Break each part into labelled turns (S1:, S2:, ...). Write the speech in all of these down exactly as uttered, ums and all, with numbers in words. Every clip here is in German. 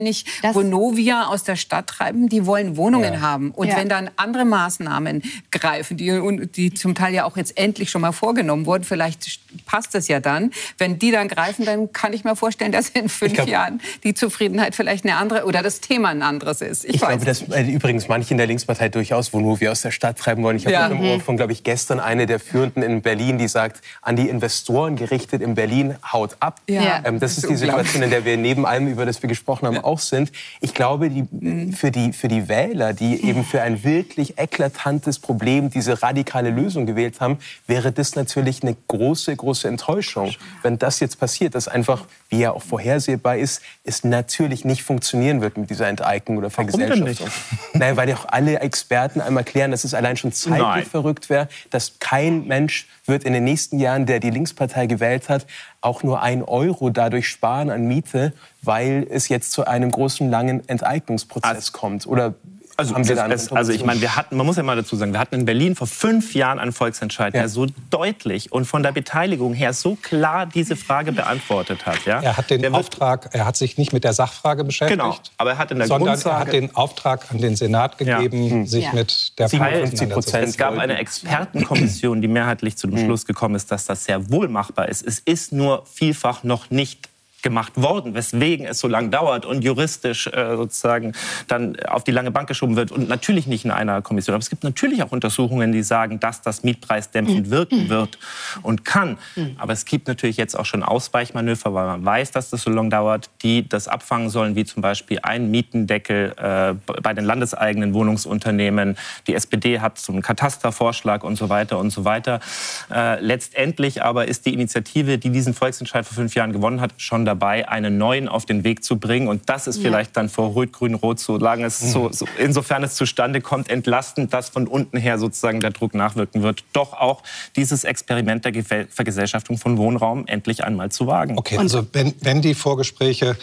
S1: nicht Vonovia aus der Stadt treiben, die wollen Wohnungen ja. haben. Und ja. wenn dann andere Maßnahmen greifen, die, die zum Teil ja auch jetzt endlich schon mal vorgenommen wurden, vielleicht passt das ja dann, wenn die dann greifen, dann kann ich mir vorstellen, dass in fünf glaub, Jahren die Zufriedenheit vielleicht eine andere oder das Thema ein anderes ist.
S2: Ich, ich glaube, dass äh, übrigens manche in der Linkspartei durchaus Vonovia aus der Stadt treiben wollen. Ich habe ja. im Ohr von, glaube ich, gestern eine der Führenden in Berlin, die sagt, an die Investoren gerichtet in Berlin, haut ab. Ja. Ähm, das, das ist die Situation, in der wir neben allem, über das wir gesprochen haben, ja. auch sind. Ich glaube, die, für, die, für die Wähler, die eben für ein wirklich eklatantes Problem diese radikale Lösung gewählt haben, wäre das natürlich eine große, große Enttäuschung. Wenn das jetzt passiert, dass einfach, wie ja auch vorhersehbar ist, es natürlich nicht funktionieren wird mit dieser Enteignung oder Vergesellschaftung. Nein, weil ja auch alle Experten einmal klären, dass es allein schon zeitlich Nein. verrückt wäre, dass kein Mensch wird in den nächsten Jahren, der die Linkspartei gewählt hat, auch nur ein Euro dadurch sparen an Miete, weil es jetzt zu einem großen, langen Enteignungsprozess also, kommt. Oder
S3: also, haben Sie da es, also ich meine, wir hatten, man muss ja mal dazu sagen, wir hatten in Berlin vor fünf Jahren einen Volksentscheid, ja. der so deutlich und von der Beteiligung her so klar diese Frage beantwortet hat. Ja?
S4: Er hat den
S3: der
S4: Auftrag, er hat sich nicht mit der Sachfrage beschäftigt,
S3: genau, aber er hat in der
S4: sondern
S3: Grundsage,
S4: er hat den Auftrag an den Senat gegeben, ja. sich ja. mit der
S3: siebenundfünfzig Prozent. Es gab eine Expertenkommission, die mehrheitlich zu dem mhm. Schluss gekommen ist, dass das sehr wohl machbar ist. Es ist nur vielfach noch nicht gemacht worden, weswegen es so lange dauert und juristisch äh, sozusagen dann auf die lange Bank geschoben wird und natürlich nicht in einer Kommission. Aber es gibt natürlich auch Untersuchungen, die sagen, dass das mietpreisdämpfend wirken wird und kann. Aber es gibt natürlich jetzt auch schon Ausweichmanöver, weil man weiß, dass das so lange dauert, die das abfangen sollen, wie zum Beispiel ein Mietendeckel äh, bei den landeseigenen Wohnungsunternehmen. Die S P D hat so einen Katastervorschlag und so weiter und so weiter. Äh, letztendlich aber ist die Initiative, die diesen Volksentscheid vor fünf Jahren gewonnen hat, schon dabei, einen neuen auf den Weg zu bringen. Und das ist ja. vielleicht dann vor Rot-Grün-Rot, solange es so, so, insofern es zustande kommt, entlastend, dass von unten her sozusagen der Druck nachwirken wird, doch auch dieses Experiment der Ge- Vergesellschaftung von Wohnraum endlich einmal zu wagen.
S4: Okay, also wenn, wenn die Vorgespräche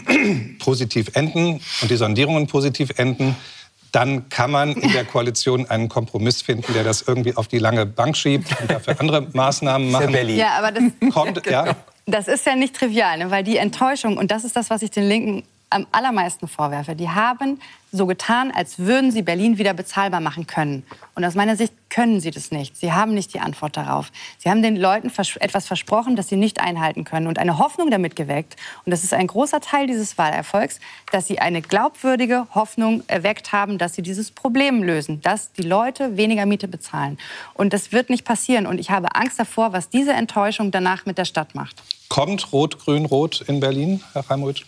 S4: positiv enden und die Sondierungen positiv enden, dann kann man in der Koalition einen Kompromiss finden, der das irgendwie auf die lange Bank schiebt und dafür andere Maßnahmen machen.
S5: Ja, aber das
S4: kommt, ja.
S5: Das ist ja nicht trivial, ne? Weil die Enttäuschung, und das ist das, was ich den Linken am allermeisten vorwerfe, die haben so getan, als würden sie Berlin wieder bezahlbar machen können. Und aus meiner Sicht können sie das nicht. Sie haben nicht die Antwort darauf. Sie haben den Leuten vers- etwas versprochen, das sie nicht einhalten können und eine Hoffnung damit geweckt. Und das ist ein großer Teil dieses Wahlerfolgs, dass sie eine glaubwürdige Hoffnung erweckt haben, dass sie dieses Problem lösen, dass die Leute weniger Miete bezahlen. Und das wird nicht passieren. Und ich habe Angst davor, was diese Enttäuschung danach mit der Stadt macht.
S4: Kommt Rot-Grün-Rot in Berlin, Herr Reimrich?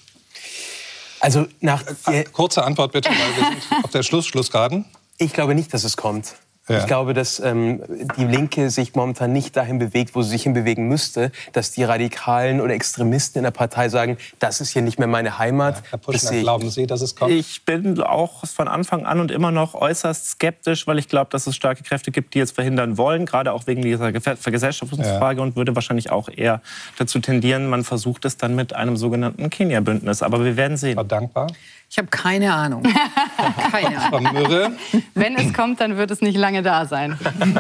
S2: Also nach
S4: äh, kurze Antwort bitte, weil wir sind auf der Schluss, Schlussgeraden.
S2: Ich glaube nicht, dass es kommt. Ja. Ich glaube, dass ähm, die Linke sich momentan nicht dahin bewegt, wo sie sich hinbewegen müsste, dass die Radikalen oder Extremisten in der Partei sagen, das ist hier nicht mehr meine Heimat. Ja,
S4: Herr Puschner, glauben Sie, dass es kommt?
S3: Ich bin auch von Anfang an und immer noch äußerst skeptisch, weil ich glaube, dass es starke Kräfte gibt, die jetzt verhindern wollen, gerade auch wegen dieser Vergesellschaftungsfrage, ja. und würde wahrscheinlich auch eher dazu tendieren, man versucht es dann mit einem sogenannten Kenia-Bündnis. Aber wir werden sehen.
S4: War dankbar.
S1: Ich habe keine Ahnung. Keine Ahnung.
S5: Wenn es kommt, dann wird es nicht lange da sein.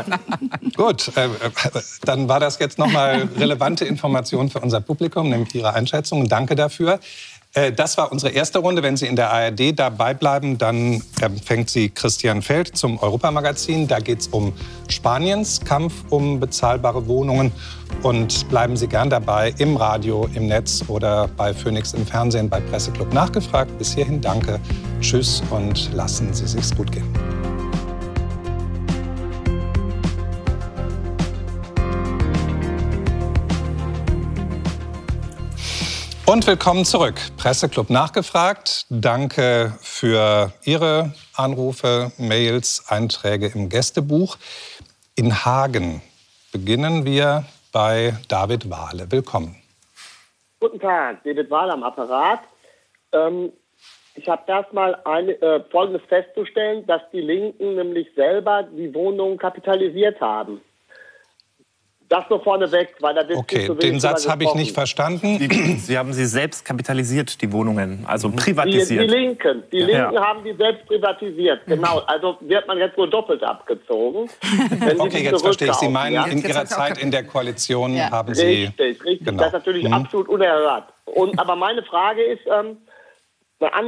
S4: Gut, äh, dann war das jetzt nochmal relevante Information für unser Publikum, nämlich Ihre Einschätzung. Danke dafür. Äh, das war unsere erste Runde. Wenn Sie in der A R D dabei bleiben, dann empfängt Sie Christian Feld zum Europamagazin. Da geht es um Spaniens Kampf um bezahlbare Wohnungen. Und bleiben Sie gern dabei im Radio, im Netz oder bei Phoenix im Fernsehen, bei Presseclub Nachgefragt. Bis hierhin danke, tschüss und lassen Sie sich's gut gehen. Und willkommen zurück. Presseclub Nachgefragt. Danke für Ihre Anrufe, Mails, Einträge im Gästebuch. In Hagen beginnen wir bei David Wahle. Willkommen.
S6: Guten Tag, David Wahle am Apparat. Ähm, ich habe erstmal äh, Folgendes festzustellen, dass die Linken nämlich selber die Wohnungen kapitalisiert haben. Das nur vorneweg, weil da
S4: Okay, so den Satz habe ich nicht verstanden.
S3: Sie, Sie haben sie selbst kapitalisiert, die Wohnungen, also privatisiert.
S6: Die, die Linken, die ja. Linken ja. haben die selbst privatisiert, genau. Also wird man jetzt wohl doppelt abgezogen.
S4: Okay, jetzt verstehe ich. Sie meinen, ja? in Ihrer Zeit in der Koalition ja. haben Sie...
S6: Richtig, richtig.
S4: Genau.
S6: Das ist natürlich hm. absolut unerhört. Und, aber meine Frage ist, ähm, eine andere